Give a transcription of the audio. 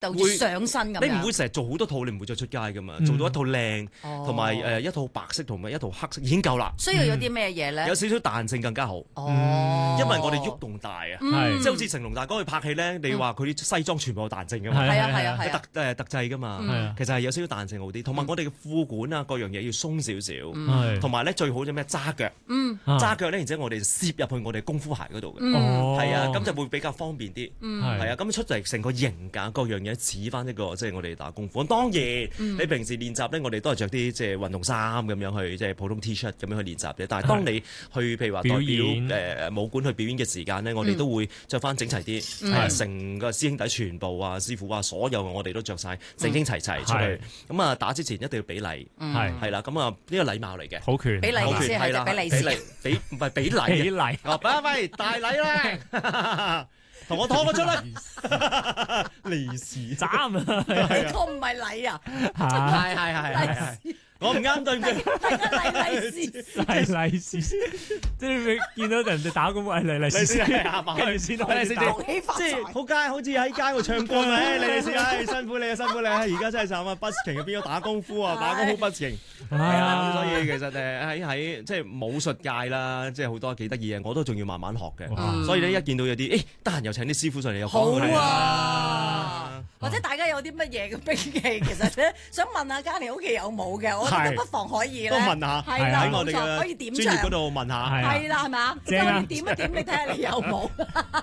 就上身咁樣。 你唔會成日做好多套，你唔會再出街噶嘛。做到一套靚，同埋一套白色同埋一套黑色已經夠啦。 需要有啲咩嘢咧？ 有少少彈性更加好。因為我哋喐動大啊，即係好似成龍大哥去拍戲咧，你話佢啲西裝全部有彈性噶嘛？ 係啊， 特製噶嘛。其實係有少少彈性好啲，同埋我哋嘅褲管啊各樣嘢要鬆少少，同埋咧最好就咩揸腳，揸腳咧，然之後我哋攝入去我哋功夫鞋嗰度嘅，係啊，咁就會比較方便啲，係啊，咁出嚟成個型格各樣嘢似翻一個即係我哋打功夫。當然你平時練習咧，我哋都係着啲即係運動衫咁樣去，即係普通 T-shirt 咁樣去練習嘅。但係當你去譬如話代表武館去表演嘅時間咧，我哋都會着翻整齊啲，成個師兄弟全部啊師傅啊所有我哋都着晒整整齊齊出去。咁啊打之前一定要俾禮，係啦，咁啊呢個禮貌嚟嘅， 好權， 俾禮先係啦，俾禮先， 唔係俾禮， 俾禮， 喂大禮啦！同我拖我出嚟，利是斬啊！ 呢個唔係禮啊， 係，我唔啱對唔住， 大家禮是， 係利是，即係你見到人哋打工係利是，跟住先可以打， 即係好似喺街度唱歌咪，利是，辛苦你啊，辛苦你啊！而家真係慘啊，busking 變咗打功夫啊，打功夫 busking，係啊，所以其實喺即係武術界啦，即係好多幾得意嘅，我都仲要慢慢學嘅，所以咧一見到有啲得閒又請啲師傅上嚟又講， 好啊，或者大家有啲乜嘢嘅兵器，其實咧想問下嘉年屋企有冇嘅，我覺得不妨可以咧， 都問下， 係啦， 喺我哋嘅可以點專業嗰度問下， 係啦，係嘛？ 正啊， 點一點，你睇下你有冇？